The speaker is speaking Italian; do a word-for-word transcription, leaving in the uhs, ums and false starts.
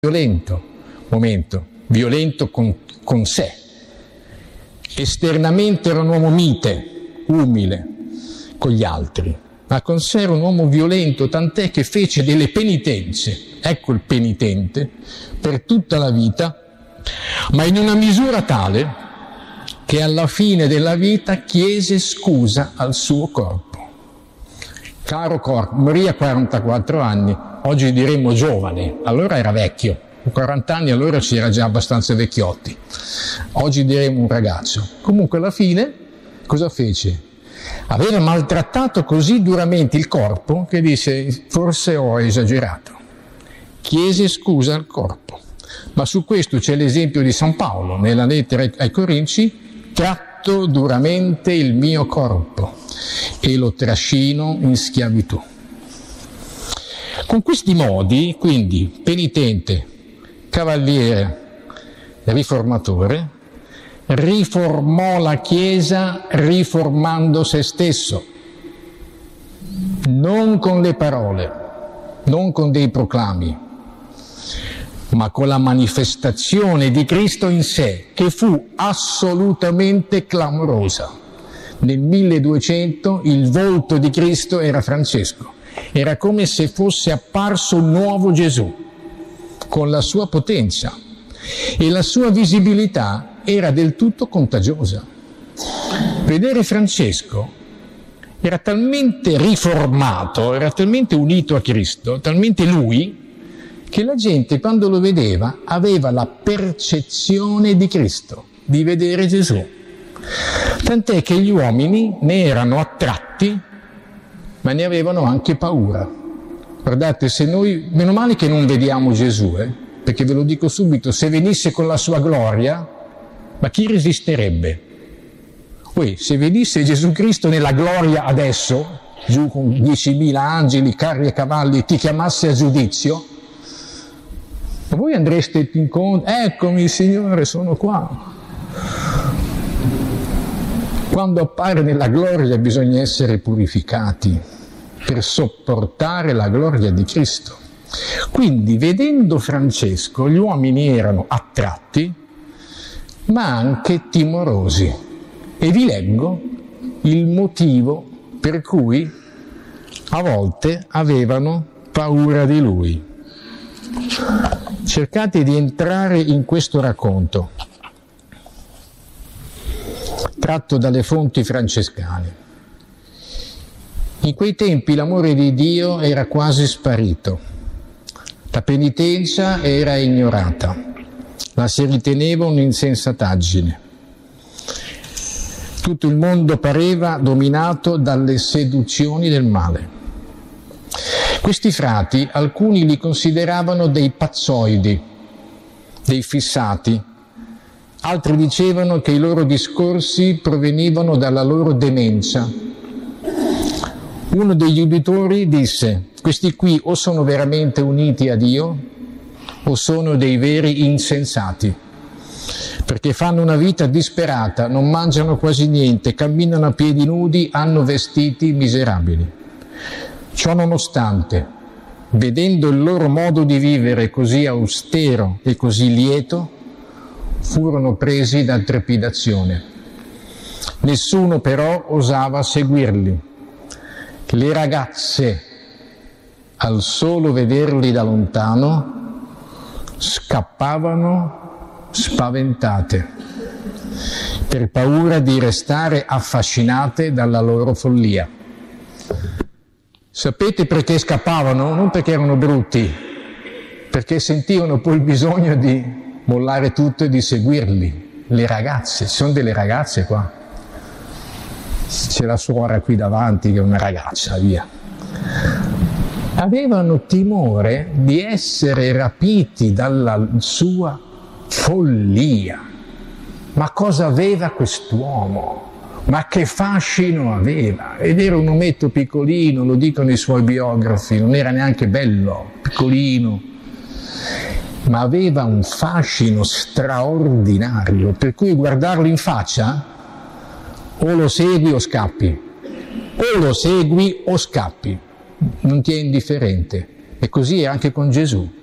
violento, momento, violento con, con sé. Esternamente era un uomo mite, umile con gli altri, ma con sé era un uomo violento, tant'è che fece delle penitenze, ecco il penitente, per tutta la vita, ma in una misura tale che alla fine della vita chiese scusa al suo corpo. Caro corpo, morì a quarantaquattro anni, oggi diremmo giovane, allora era vecchio, a quaranta anni allora si era già abbastanza vecchiotti, oggi diremmo un ragazzo. Comunque alla fine cosa fece? Aveva maltrattato così duramente il corpo che disse forse ho esagerato, chiese scusa al corpo. Ma su questo c'è l'esempio di San Paolo nella lettera ai Corinzi: tratto duramente il mio corpo e lo trascino in schiavitù. Con questi modi, quindi, penitente, cavaliere, riformatore, riformò la Chiesa riformando se stesso, non con le parole, non con dei proclami, ma con la manifestazione di Cristo in sé, che fu assolutamente clamorosa. Nel milleduecento il volto di Cristo era Francesco, era come se fosse apparso un nuovo Gesù, con la sua potenza, e la sua visibilità era del tutto contagiosa. Vedere Francesco era talmente riformato, era talmente unito a Cristo, talmente lui, che la gente quando lo vedeva aveva la percezione di Cristo, di vedere Gesù. Tant'è che gli uomini ne erano attratti, ma ne avevano anche paura. Guardate, se noi, meno male che non vediamo Gesù, eh, perché ve lo dico subito, se venisse con la sua gloria, ma chi resisterebbe? Poi, se venisse Gesù Cristo nella gloria adesso, giù con diecimila angeli, carri e cavalli, ti chiamasse a giudizio, ma voi andreste incontro, eccomi Signore, sono qua. Quando appare nella gloria bisogna essere purificati per sopportare la gloria di Cristo. Quindi, vedendo Francesco, gli uomini erano attratti, ma anche timorosi. E vi leggo il motivo per cui a volte avevano paura di lui. Cercate di entrare in questo racconto, tratto dalle fonti francescane. In quei tempi l'amore di Dio era quasi sparito, la penitenza era ignorata, la si riteneva un'insensataggine. Tutto il mondo pareva dominato dalle seduzioni del male. Questi frati, alcuni li consideravano dei pazzoidi, dei fissati, altri dicevano che i loro discorsi provenivano dalla loro demenza. Uno degli uditori disse: questi qui o sono veramente uniti a Dio o sono dei veri insensati, perché fanno una vita disperata, non mangiano quasi niente, camminano a piedi nudi, hanno vestiti miserabili. Ciò nonostante, vedendo il loro modo di vivere così austero e così lieto, furono presi da trepidazione. Nessuno però osava seguirli. Le ragazze, al solo vederli da lontano, scappavano spaventate, per paura di restare affascinate dalla loro follia. Sapete perché scappavano? Non perché erano brutti, perché sentivano poi il bisogno di mollare tutto e di seguirli. Le ragazze, ci sono delle ragazze qua. C'è la suora qui davanti che è una ragazza, via. Avevano timore di essere rapiti dalla sua follia. Ma cosa aveva quest'uomo? Ma che fascino aveva! Ed era un ometto piccolino, lo dicono i suoi biografi, non era neanche bello, piccolino, ma aveva un fascino straordinario, per cui guardarlo in faccia o lo segui o scappi, o lo segui o scappi, non ti è indifferente. E così è anche con Gesù.